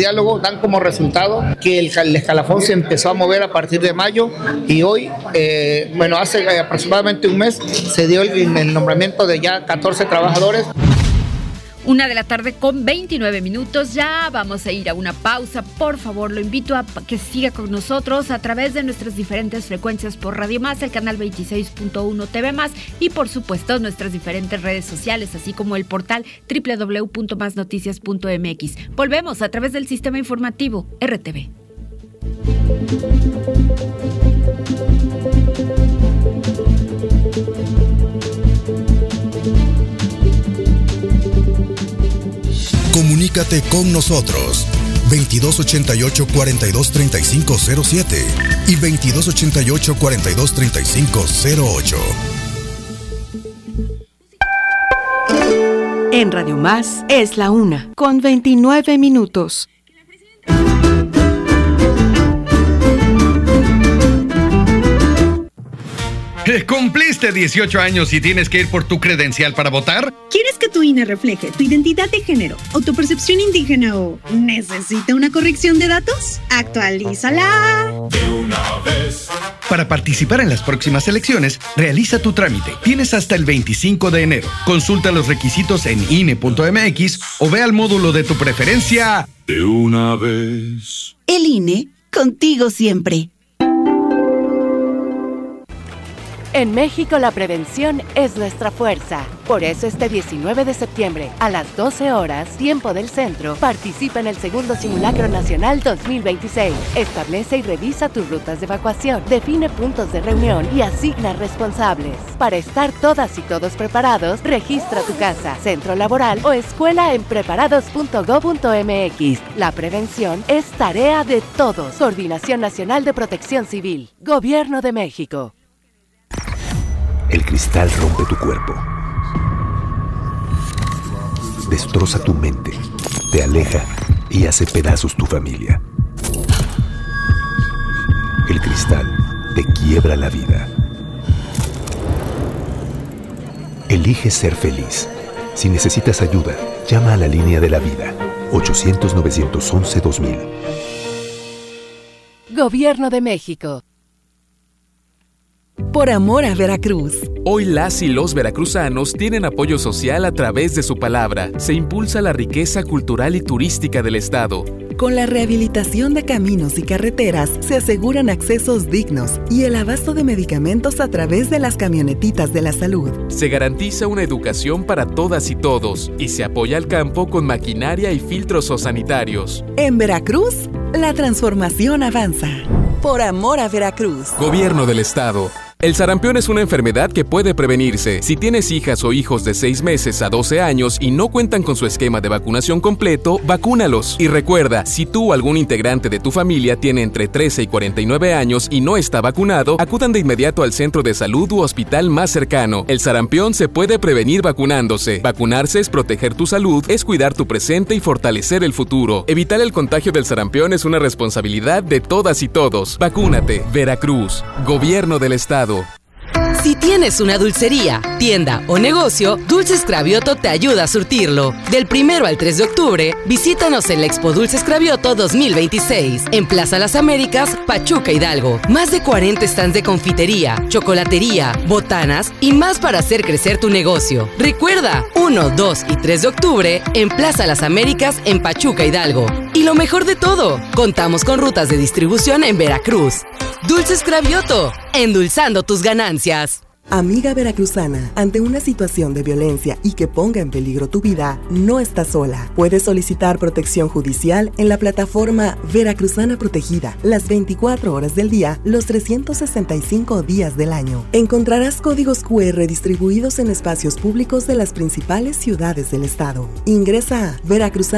diálogo dan como resultado que el escalafón se empezó a mover a partir de mayo y hoy, hace aproximadamente un mes se dio el nombramiento de ya 14 trabajadores. 1:29 p.m. Ya vamos a ir a una pausa. Por favor, lo invito a que siga con nosotros a través de nuestras diferentes frecuencias por Radio Más, el canal 26.1 TV Más y por supuesto nuestras diferentes redes sociales, así como el portal www.masnoticias.mx. Volvemos a través del sistema informativo RTV. Comunícate con nosotros 2288-423507 y 2288-423508. En Radio Más es la 1:29. ¿Cumpliste 18 años y tienes que ir por tu credencial para votar? ¿Quieres que tu INE refleje tu identidad de género, autopercepción indígena o necesita una corrección de datos? ¡Actualízala! De una vez. Para participar en las próximas elecciones, realiza tu trámite. Tienes hasta el 25 de enero. Consulta los requisitos en INE.mx o ve al módulo de tu preferencia. De una vez. El INE, contigo siempre. En México la prevención es nuestra fuerza. Por eso este 19 de septiembre, a las 12 horas, tiempo del centro, participa en el segundo Simulacro Nacional 2026. Establece y revisa tus rutas de evacuación, define puntos de reunión y asigna responsables. Para estar todas y todos preparados, registra tu casa, centro laboral o escuela en preparados.go.mx. La prevención es tarea de todos. Coordinación Nacional de Protección Civil. Gobierno de México. El cristal rompe tu cuerpo, destroza tu mente, te aleja y hace pedazos tu familia. El cristal te quiebra la vida. Elige ser feliz. Si necesitas ayuda, llama a la línea de la vida, 800-911-2000. Gobierno de México. Por amor a Veracruz. Hoy las y los veracruzanos tienen apoyo social a través de su palabra. Se impulsa la riqueza cultural y turística del estado. Con la rehabilitación de caminos y carreteras, se aseguran accesos dignos y el abasto de medicamentos a través de las camionetitas de la salud. Se garantiza una educación para todas y todos y se apoya al campo con maquinaria y filtros sanitarios. En Veracruz, la transformación avanza. Por amor a Veracruz. Gobierno del estado. El sarampión es una enfermedad que puede prevenirse. Si tienes hijas o hijos de 6 meses a 12 años y no cuentan con su esquema de vacunación completo, vacúnalos. Y recuerda, si tú o algún integrante de tu familia tiene entre 13 y 49 años y no está vacunado, acudan de inmediato al centro de salud u hospital más cercano. El sarampión se puede prevenir vacunándose. Vacunarse es proteger tu salud, es cuidar tu presente y fortalecer el futuro. Evitar el contagio del sarampión es una responsabilidad de todas y todos. Vacúnate. Veracruz. Gobierno del estado. Si tienes una dulcería, tienda o negocio, Dulces Cravioto te ayuda a surtirlo. Del 1 al 3 de octubre, visítanos en la Expo Dulces Cravioto 2026, en Plaza Las Américas, Pachuca, Hidalgo. Más de 40 stands de confitería, chocolatería, botanas y más para hacer crecer tu negocio. Recuerda, 1, 2 y 3 de octubre, en Plaza Las Américas, en Pachuca, Hidalgo. Y lo mejor de todo, contamos con rutas de distribución en Veracruz. Dulces Cravioto, endulzando tus ganancias. Amiga veracruzana, ante una situación de violencia y que ponga en peligro tu vida, no estás sola. Puedes solicitar protección judicial en la plataforma Veracruzana Protegida, las 24 horas del día, los 365 días del año. Encontrarás códigos QR distribuidos en espacios públicos de las principales ciudades del estado. Ingresa a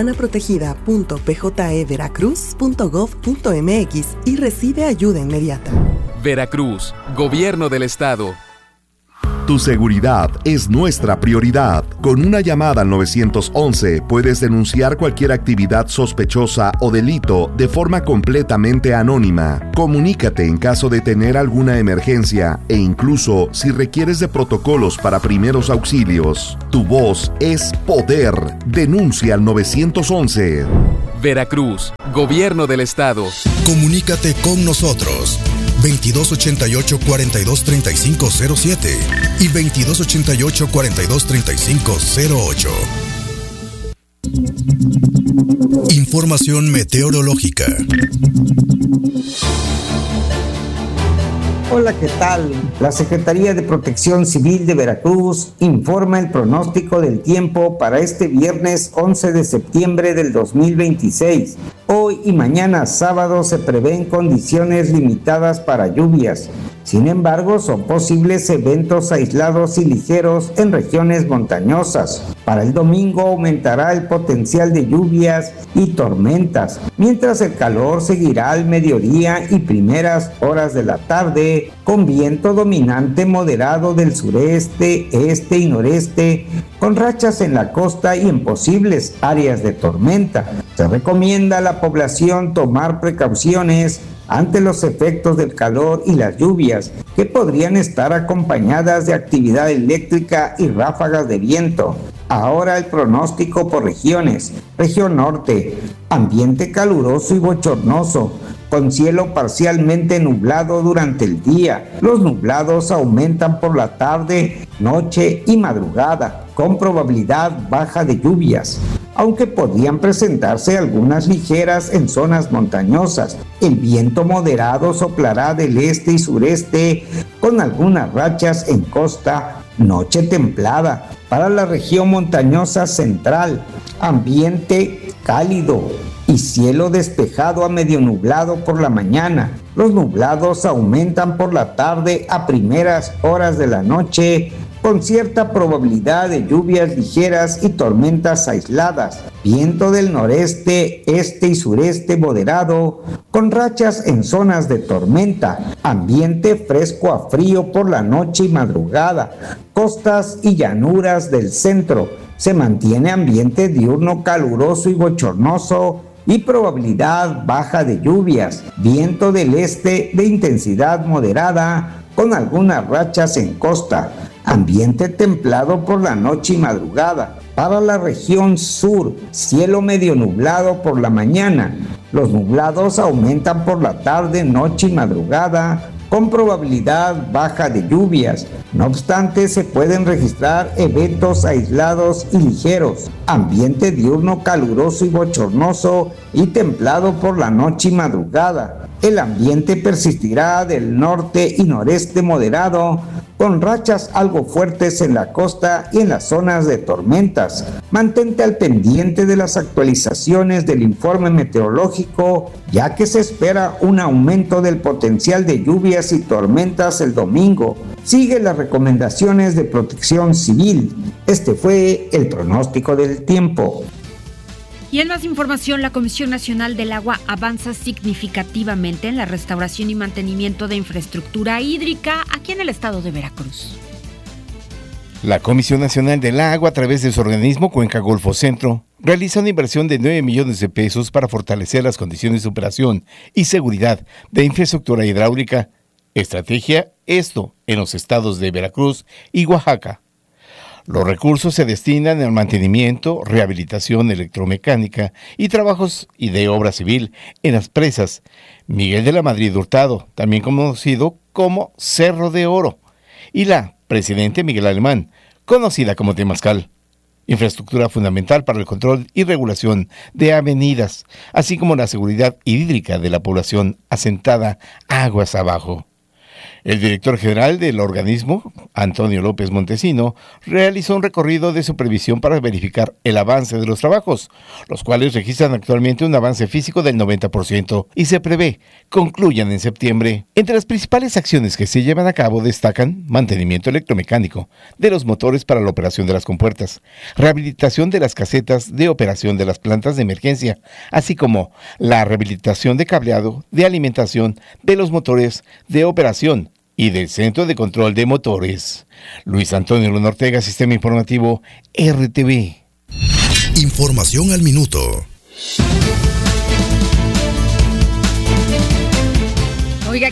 veracruzana.pjeveracruz.gov.mx y recibe ayuda inmediata. Veracruz, Gobierno del estado. Tu seguridad es nuestra prioridad. Con una llamada al 911 puedes denunciar cualquier actividad sospechosa o delito de forma completamente anónima. Comunícate en caso de tener alguna emergencia e incluso si requieres de protocolos para primeros auxilios. Tu voz es poder. Denuncia al 911. Veracruz, Gobierno del Estado. Comunícate con nosotros. 2288-423507 y 2288-423508. Información meteorológica. Hola, ¿qué tal? La Secretaría de Protección Civil de Veracruz informa el pronóstico del tiempo para este viernes 11 de septiembre del 2026. Hoy y mañana sábado se prevén condiciones limitadas para lluvias. Sin embargo, son posibles eventos aislados y ligeros en regiones montañosas. Para el domingo aumentará el potencial de lluvias y tormentas, mientras el calor seguirá al mediodía y primeras horas de la tarde, con viento dominante moderado del sureste, este y noreste, con rachas en la costa y en posibles áreas de tormenta. Se recomienda a la población tomar precauciones ante los efectos del calor y las lluvias, que podrían estar acompañadas de actividad eléctrica y ráfagas de viento. Ahora el pronóstico por regiones. Región norte, ambiente caluroso y bochornoso, con cielo parcialmente nublado durante el día. Los nublados aumentan por la tarde, noche y madrugada, con probabilidad baja de lluvias, aunque podrían presentarse algunas ligeras en zonas montañosas. El viento moderado soplará del este y sureste, con algunas rachas en costa. Noche templada. Para la región montañosa central, ambiente cálido y cielo despejado a medio nublado por la mañana. Los nublados aumentan por la tarde a primeras horas de la noche, con cierta probabilidad de lluvias ligeras y tormentas aisladas. Viento del noreste, este y sureste moderado, con rachas en zonas de tormenta. Ambiente fresco a frío por la noche y madrugada. Costas y llanuras del centro. Se mantiene ambiente diurno caluroso y bochornoso y probabilidad baja de lluvias. Viento del este de intensidad moderada, con algunas rachas en costa. Ambiente templado por la noche y madrugada. Para la región sur, cielo medio nublado por la mañana. Los nublados aumentan por la tarde, noche y madrugada, con probabilidad baja de lluvias. No obstante, se pueden registrar eventos aislados y ligeros. Ambiente diurno caluroso y bochornoso y templado por la noche y madrugada. El ambiente persistirá del norte y noreste moderado, con rachas algo fuertes en la costa y en las zonas de tormentas. Mantente al pendiente de las actualizaciones del informe meteorológico, ya que se espera un aumento del potencial de lluvias y tormentas el domingo. Sigue las recomendaciones de Protección Civil. Este fue el pronóstico del tiempo. Y en más información, la Comisión Nacional del Agua avanza significativamente en la restauración y mantenimiento de infraestructura hídrica aquí en el estado de Veracruz. La Comisión Nacional del Agua, a través de su organismo Cuenca Golfo Centro, realiza una inversión de 9 millones de pesos para fortalecer las condiciones de operación y seguridad de infraestructura hidráulica. Estrategia, esto en los estados de Veracruz y Oaxaca. Los recursos se destinan al mantenimiento, rehabilitación electromecánica y trabajos de obra civil en las presas Miguel de la Madrid Hurtado, también conocido como Cerro de Oro, y la Presidente Miguel Alemán, conocida como Temazcal. Infraestructura fundamental para el control y regulación de avenidas, así como la seguridad hídrica de la población asentada aguas abajo. El director general del organismo, Antonio López Montesino, realizó un recorrido de supervisión para verificar el avance de los trabajos, los cuales registran actualmente un avance físico del 90% y se prevé concluyan en septiembre. Entre las principales acciones que se llevan a cabo destacan mantenimiento electromecánico de los motores para la operación de las compuertas, rehabilitación de las casetas de operación de las plantas de emergencia, así como la rehabilitación de cableado de alimentación de los motores de operación y del Centro de Control de Motores. Luis Antonio Luna Ortega, Sistema Informativo RTV. Información al minuto. Oiga,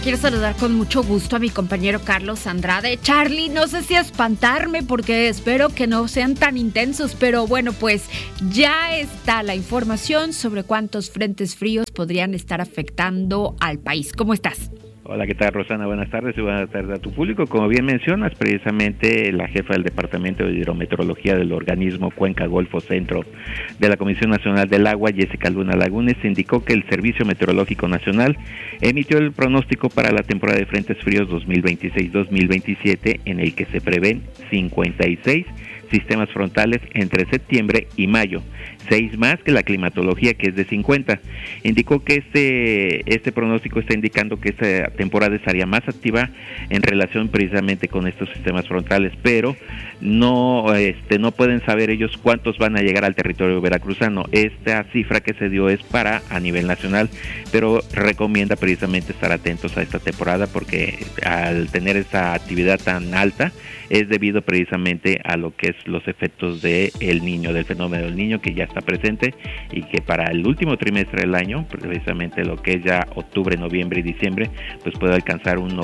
quiero saludar con mucho gusto a mi compañero Carlos Andrade. Charlie, no sé si espantarme porque espero que no sean tan intensos, pero bueno, pues ya está la información sobre cuántos frentes fríos podrían estar afectando al país. ¿Cómo estás? Hola, ¿qué tal, Rosana? Buenas tardes y buenas tardes a tu público. Como bien mencionas, precisamente la jefa del Departamento de Hidrometeorología del organismo Cuenca Golfo Centro de la Comisión Nacional del Agua, Jessica Luna Lagunes, indicó que el Servicio Meteorológico Nacional emitió el pronóstico para la temporada de frentes fríos 2026-2027, en el que se prevén 56 sistemas frontales entre septiembre y mayo, 6 más que la climatología, que es de 50. Indicó que este pronóstico está indicando que esta temporada estaría más activa en relación precisamente con estos sistemas frontales, pero no pueden saber ellos cuántos van a llegar al territorio veracruzano. Esta cifra que se dio es para a nivel nacional, pero recomienda precisamente estar atentos a esta temporada porque al tener esta actividad tan alta es debido precisamente a lo que es los efectos del Niño, del fenómeno del Niño, que ya está presente y que para el último trimestre del año, precisamente lo que es ya octubre, noviembre y diciembre, pues puede alcanzar un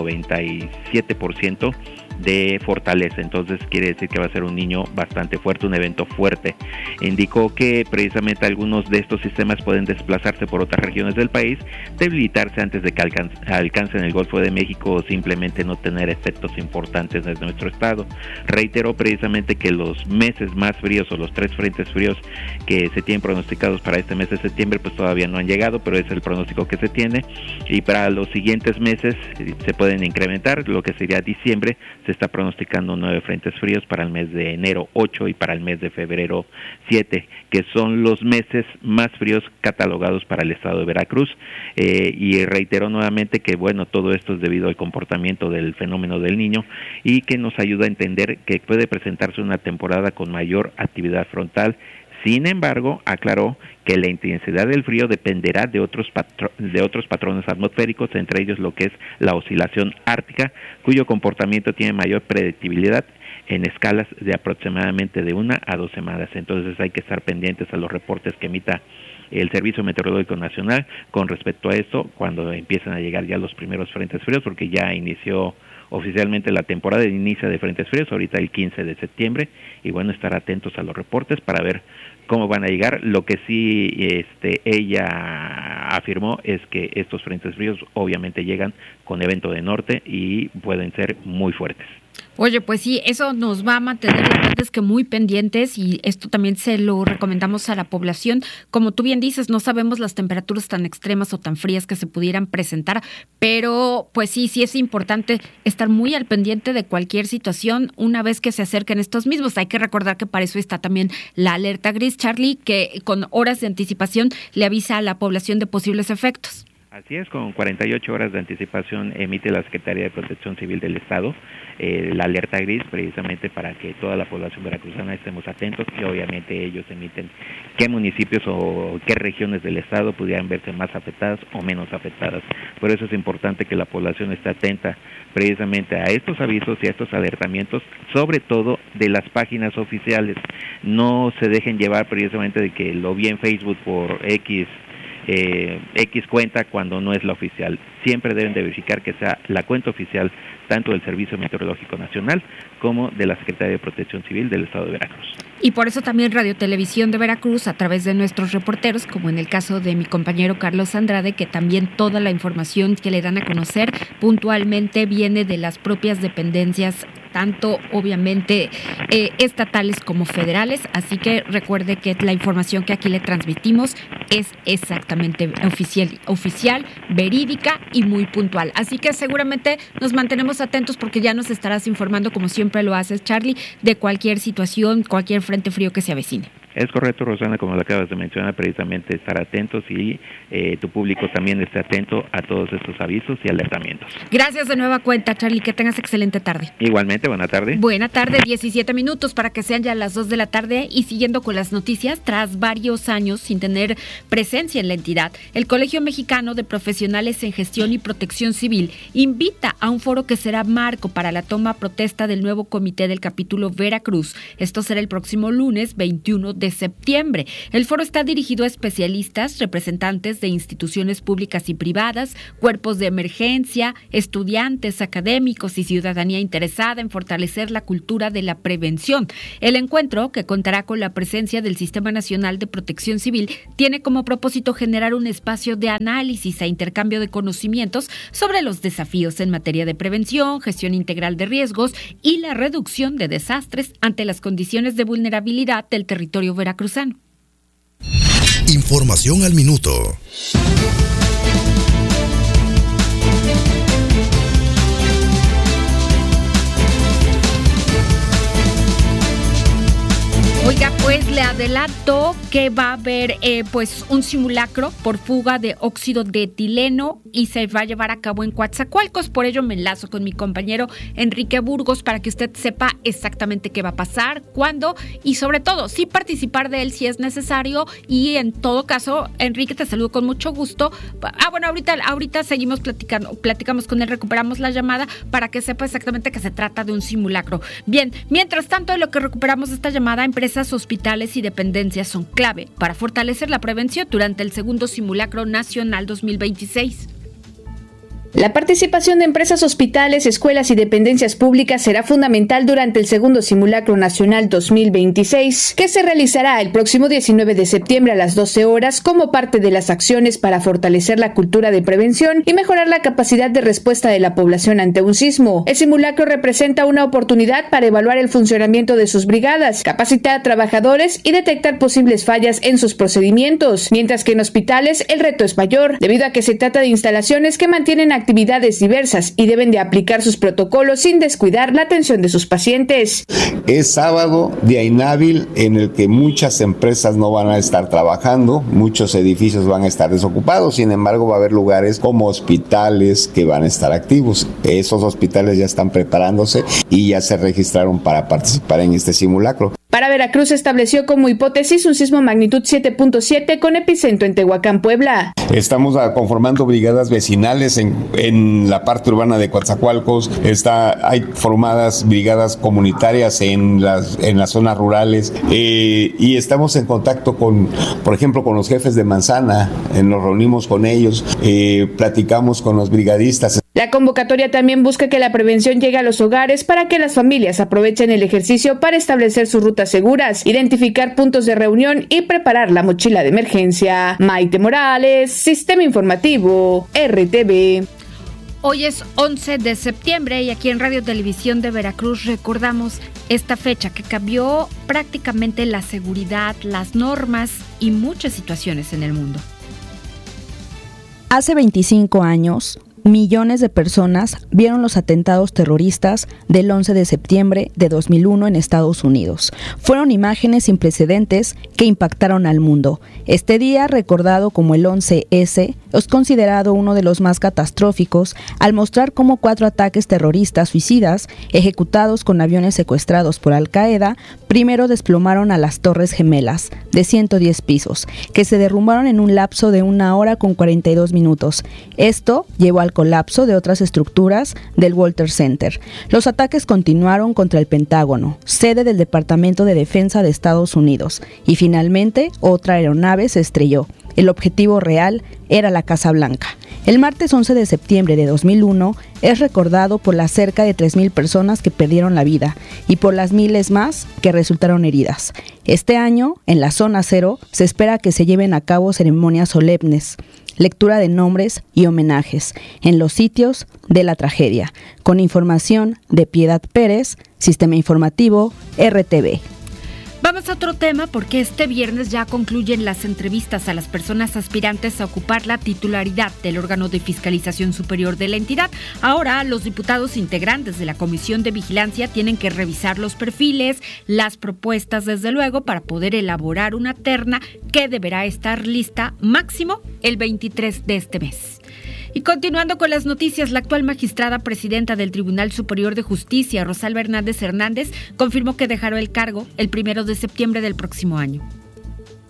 97% de fortaleza. Entonces quiere decir que va a ser un niño bastante fuerte, un evento fuerte. Indicó que precisamente algunos de estos sistemas pueden desplazarse por otras regiones del país, debilitarse antes de que alcancen el Golfo de México o simplemente no tener efectos importantes en nuestro estado. Reiteró precisamente que los meses más fríos o los 3 frentes fríos que se tienen pronosticados para este mes de septiembre pues todavía no han llegado, pero es el pronóstico que se tiene, y para los siguientes meses se pueden incrementar. Lo que sería diciembre se está pronosticando 9 frentes fríos, para el mes de enero 8 y para el mes de febrero 7, que son los meses más fríos catalogados para el estado de Veracruz. Y reiteró nuevamente que bueno, todo esto es debido al comportamiento del fenómeno del Niño y que nos ayuda a entender que puede presentarse una temporada con mayor actividad frontal. Sin embargo, aclaró que la intensidad del frío dependerá de otros patrones atmosféricos, entre ellos lo que es la oscilación ártica, cuyo comportamiento tiene mayor predictibilidad en escalas de aproximadamente de 1 a 2 semanas. Entonces hay que estar pendientes a los reportes que emita el Servicio Meteorológico Nacional con respecto a esto, cuando empiezan a llegar ya los primeros frentes fríos, porque ya inició oficialmente la temporada de inicio de frentes fríos, ahorita el 15 de septiembre, y bueno, estar atentos a los reportes para ver cómo van a llegar. Lo que sí ella afirmó es que estos frentes fríos obviamente llegan con evento de norte y pueden ser muy fuertes. Oye, pues sí, eso nos va a mantener la verdad es que muy pendientes, y esto también se lo recomendamos a la población. Como tú bien dices, no sabemos las temperaturas tan extremas o tan frías que se pudieran presentar, pero pues sí es importante estar muy al pendiente de cualquier situación una vez que se acerquen estos mismos. Hay que recordar que para eso está también la alerta gris, Charlie, que con horas de anticipación le avisa a la población de posibles efectos. Así es, con 48 horas de anticipación emite la Secretaría de Protección Civil del Estado la alerta gris, precisamente para que toda la población veracruzana estemos atentos, y obviamente ellos emiten qué municipios o qué regiones del Estado pudieran verse más afectadas o menos afectadas. Por eso es importante que la población esté atenta precisamente a estos avisos y a estos alertamientos, sobre todo de las páginas oficiales. No se dejen llevar precisamente de que lo vi en Facebook por X cuenta cuando no es la oficial. Siempre deben de verificar que sea la cuenta oficial tanto del Servicio Meteorológico Nacional como de la Secretaría de Protección Civil del Estado de Veracruz. Y por eso también Radio Televisión de Veracruz, a través de nuestros reporteros, como en el caso de mi compañero Carlos Andrade, que también toda la información que le dan a conocer puntualmente viene de las propias dependencias, tanto obviamente estatales como federales. Así que recuerde que la información que aquí le transmitimos es exactamente oficial, verídica y muy puntual. Así que seguramente nos mantenemos atentos, porque ya nos estarás informando, como siempre lo haces, Charlie, de cualquier situación, cualquier frente frío que se avecine. Es correcto, Rosana, como lo acabas de mencionar, precisamente estar atentos, y tu público también esté atento a todos estos avisos y alertamientos. Gracias de nueva cuenta, Charlie, que tengas excelente tarde. Igualmente, buena tarde. Buena tarde, 17 minutos para que sean ya las 2 de la tarde, y siguiendo con las noticias, tras varios años sin tener presencia en la entidad, el Colegio Mexicano de Profesionales en Gestión y Protección Civil invita a un foro que será marco para la toma a protesta del nuevo comité del capítulo Veracruz. Esto será el próximo lunes 21 de de septiembre. El foro está dirigido a especialistas, representantes de instituciones públicas y privadas, cuerpos de emergencia, estudiantes, académicos y ciudadanía interesada en fortalecer la cultura de la prevención. El encuentro, que contará con la presencia del Sistema Nacional de Protección Civil, tiene como propósito generar un espacio de análisis e intercambio de conocimientos sobre los desafíos en materia de prevención, gestión integral de riesgos y la reducción de desastres ante las condiciones de vulnerabilidad del territorio veracruzano. Información al minuto. Oiga, pues le adelanto que va a haber un simulacro por fuga de óxido de etileno y se va a llevar a cabo en Coatzacoalcos. Por ello me enlazo con mi compañero Enrique Burgos para que usted sepa exactamente qué va a pasar, cuándo y sobre todo sí participar de él si es necesario. Y en todo caso, Enrique, te saludo con mucho gusto. Ahorita seguimos platicamos con él, recuperamos la llamada para que sepa exactamente que se trata de un simulacro. Bien, mientras tanto, en lo que recuperamos esta llamada, empresas, hospitales y dependencias son clave para fortalecer la prevención durante el segundo simulacro nacional 2026. La participación de empresas, hospitales, escuelas y dependencias públicas será fundamental durante el segundo simulacro nacional 2026, que se realizará el próximo 19 de septiembre a las 12 horas como parte de las acciones para fortalecer la cultura de prevención y mejorar la capacidad de respuesta de la población ante un sismo. El simulacro representa una oportunidad para evaluar el funcionamiento de sus brigadas, capacitar a trabajadores y detectar posibles fallas en sus procedimientos, mientras que en hospitales el reto es mayor, debido a que se trata de instalaciones que mantienen actividades diversas y deben de aplicar sus protocolos sin descuidar la atención de sus pacientes. Es sábado, día inhábil, en el que muchas empresas no van a estar trabajando, muchos edificios van a estar desocupados, sin embargo va a haber lugares como hospitales que van a estar activos. Esos hospitales ya están preparándose y ya se registraron para participar en este simulacro. Para Veracruz se estableció como hipótesis un sismo magnitud 7.7 con epicentro en Tehuacán, Puebla. Estamos conformando brigadas vecinales en la parte urbana de Coatzacoalcos. Hay formadas brigadas comunitarias en las zonas rurales y estamos en contacto por ejemplo, con los jefes de manzana. Nos reunimos con ellos, platicamos con los brigadistas. La convocatoria también busca que la prevención llegue a los hogares para que las familias aprovechen el ejercicio para establecer sus rutas seguras, identificar puntos de reunión y preparar la mochila de emergencia. Maite Morales, Sistema Informativo, RTV. Hoy es 11 de septiembre y aquí en Radio Televisión de Veracruz recordamos esta fecha que cambió prácticamente la seguridad, las normas y muchas situaciones en el mundo. Hace 25 años, millones de personas vieron los atentados terroristas del 11 de septiembre de 2001 en Estados Unidos. Fueron imágenes sin precedentes que impactaron al mundo. Este día, recordado como el 11S, es considerado uno de los más catastróficos al mostrar cómo 4 ataques terroristas suicidas ejecutados con aviones secuestrados por Al-Qaeda primero desplomaron a las Torres Gemelas de 110 pisos, que se derrumbaron en un lapso de 1 hora con 42 minutos. Esto llevó al colapso de otras estructuras del World Trade Center. Los ataques continuaron contra el Pentágono, sede del Departamento de Defensa de Estados Unidos, y finalmente otra aeronave se estrelló. El objetivo real era la Casa Blanca. El martes 11 de septiembre de 2001 es recordado por las cerca de 3,000 personas que perdieron la vida y por las miles más que resultaron heridas. Este año, en la Zona Cero, se espera que se lleven a cabo ceremonias solemnes, lectura de nombres y homenajes en los sitios de la tragedia. Con información de Piedad Pérez, Sistema Informativo, RTV. Vamos a otro tema porque este viernes ya concluyen las entrevistas a las personas aspirantes a ocupar la titularidad del órgano de fiscalización superior de la entidad. Ahora los diputados integrantes de la Comisión de Vigilancia tienen que revisar los perfiles, las propuestas desde luego para poder elaborar una terna que deberá estar lista máximo el 23 de este mes. Y continuando con las noticias, la actual magistrada presidenta del Tribunal Superior de Justicia, Rosalba Hernández, confirmó que dejará el cargo el 1 de septiembre del próximo año.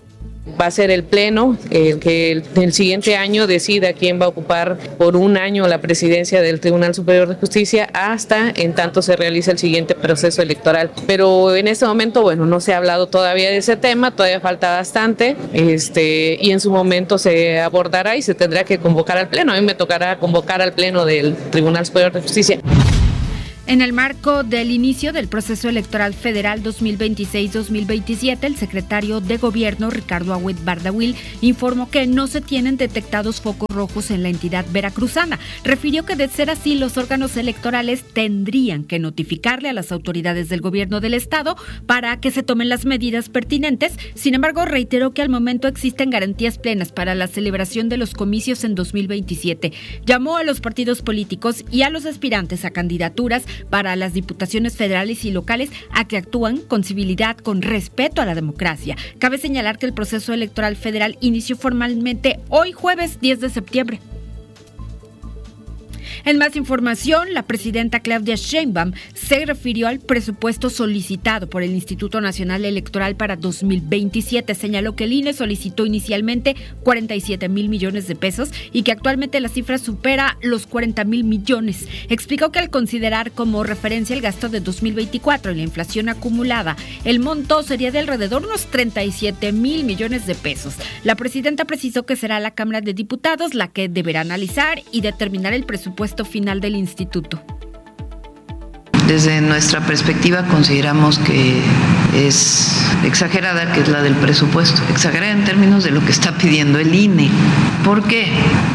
Va a ser el Pleno el que el siguiente año decida quién va a ocupar por un año la presidencia del Tribunal Superior de Justicia hasta en tanto se realice el siguiente proceso electoral. Pero en este momento, bueno, no se ha hablado todavía de ese tema, todavía falta bastante, y en su momento se abordará y se tendrá que convocar al Pleno. A mí me tocará convocar al Pleno del Tribunal Superior de Justicia. En el marco del inicio del proceso electoral federal 2026-2027, el secretario de Gobierno, Ricardo Agüed Bardawil, informó que no se tienen detectados focos rojos en la entidad veracruzana. Refirió que de ser así, los órganos electorales tendrían que notificarle a las autoridades del gobierno del estado para que se tomen las medidas pertinentes. Sin embargo, reiteró que al momento existen garantías plenas para la celebración de los comicios en 2027. Llamó a los partidos políticos y a los aspirantes a candidaturas para las diputaciones federales y locales a que actúan con civilidad, con respeto a la democracia. Cabe señalar que el proceso electoral federal inició formalmente hoy jueves 10 de septiembre. En más información, la presidenta Claudia Sheinbaum se refirió al presupuesto solicitado por el Instituto Nacional Electoral para 2027. Señaló que el INE solicitó inicialmente 47,000 millones de pesos y que actualmente la cifra supera los 40,000 millones. Explicó que al considerar como referencia el gasto de 2024 y la inflación acumulada, el monto sería de alrededor de unos 37,000 millones de pesos. La presidenta precisó que será la Cámara de Diputados la que deberá analizar y determinar el presupuesto final del instituto. Desde nuestra perspectiva consideramos que es exagerada, que es la del presupuesto, exagerada en términos de lo que está pidiendo el INE. ¿Por qué?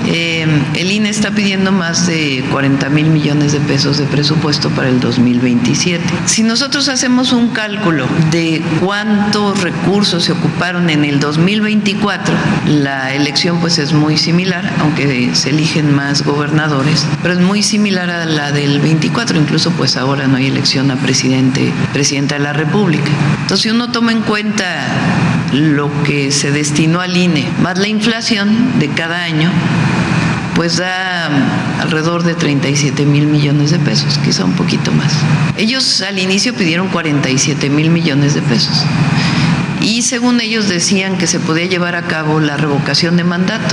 El INE está pidiendo más de 40,000 millones de pesos de presupuesto para el 2027. Si nosotros hacemos un cálculo de cuántos recursos se ocuparon en el 2024, la elección pues es muy similar, aunque se eligen más gobernadores, pero es muy similar a la del 24, incluso pues ahora no hay elección a presidenta de la República. Entonces, si uno toma en cuenta lo que se destinó al INE, más la inflación de cada año, pues da alrededor de 37,000 millones de pesos, quizá un poquito más. Ellos al inicio pidieron 47,000 millones de pesos. Y según ellos decían que se podía llevar a cabo la revocación de mandato.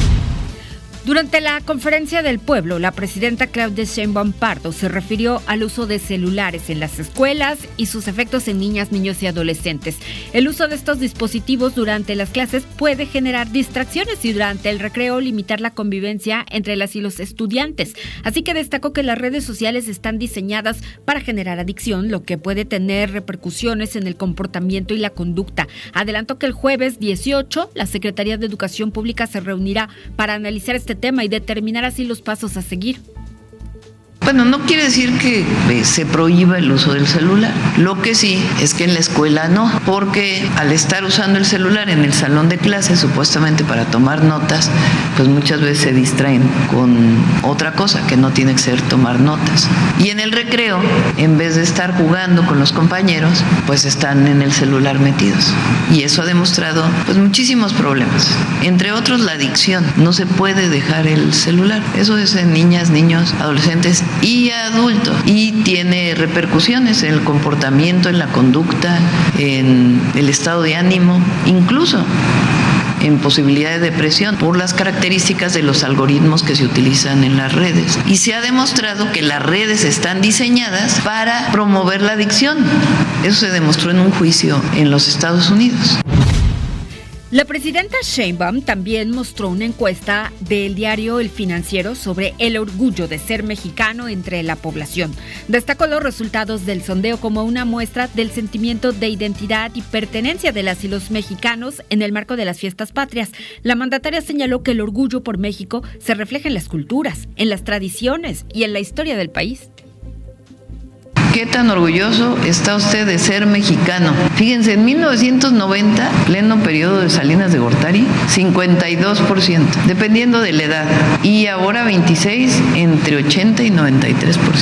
Durante la conferencia del pueblo, la presidenta Claudia Sheinbaum Pardo se refirió al uso de celulares en las escuelas y sus efectos en niñas, niños y adolescentes. El uso de estos dispositivos durante las clases puede generar distracciones y durante el recreo limitar la convivencia entre las y los estudiantes. Así que destacó que las redes sociales están diseñadas para generar adicción, lo que puede tener repercusiones en el comportamiento y la conducta. Adelantó que el jueves 18, la Secretaría de Educación Pública se reunirá para analizar este tema y determinar así los pasos a seguir. Bueno, no quiere decir que se prohíba el uso del celular. Lo que sí es que en la escuela no, porque al estar usando el celular en el salón de clases, supuestamente para tomar notas, pues muchas veces se distraen con otra cosa que no tiene que ser tomar notas. Y en el recreo, en vez de estar jugando con los compañeros, pues están en el celular metidos. Y eso ha demostrado pues muchísimos problemas. Entre otros, la adicción. No se puede dejar el celular. Eso es en niñas, niños, adolescentes y adultos, y tiene repercusiones en el comportamiento, en la conducta, en el estado de ánimo, incluso en posibilidad de depresión por las características de los algoritmos que se utilizan en las redes. Y se ha demostrado que las redes están diseñadas para promover la adicción. Eso se demostró en un juicio en los Estados Unidos. La presidenta Sheinbaum también mostró una encuesta del diario El Financiero sobre el orgullo de ser mexicano entre la población. Destacó los resultados del sondeo como una muestra del sentimiento de identidad y pertenencia de las y los mexicanos en el marco de las fiestas patrias. La mandataria señaló que el orgullo por México se refleja en las culturas, en las tradiciones y en la historia del país. ¿Qué tan orgulloso está usted de ser mexicano? Fíjense, en 1990, pleno periodo de Salinas de Gortari, 52%, dependiendo de la edad. Y ahora 26%, entre 80 y 93%.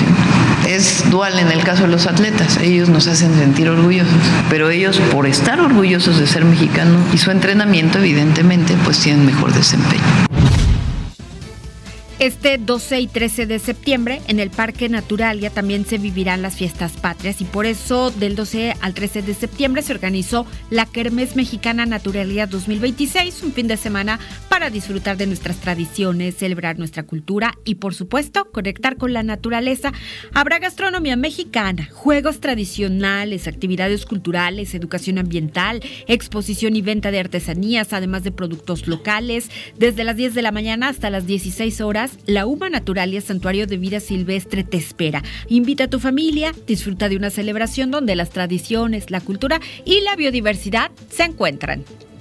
Es dual en el caso de los atletas. Ellos nos hacen sentir orgullosos. Pero ellos, por estar orgullosos de ser mexicano y su entrenamiento, evidentemente, pues tienen mejor desempeño. Este 12 y 13 de septiembre en el Parque Naturalia también se vivirán las fiestas patrias y por eso del 12 al 13 de septiembre se organizó la Kermés Mexicana Naturalia 2026, un fin de semana para disfrutar de nuestras tradiciones, celebrar nuestra cultura y por supuesto conectar con la naturaleza. Habrá gastronomía mexicana, juegos tradicionales, actividades culturales, educación ambiental, exposición y venta de artesanías, además de productos locales. Desde las 10 de la mañana hasta las 16 horas, la UMA Naturalia Santuario de Vida Silvestre te espera. Invita a tu familia, disfruta de una celebración donde las tradiciones, la cultura y la biodiversidad se encuentran.